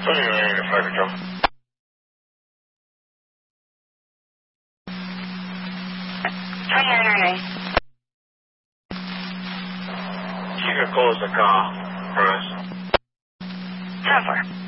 Anyway, fire control. You can close the call for us. 10-4.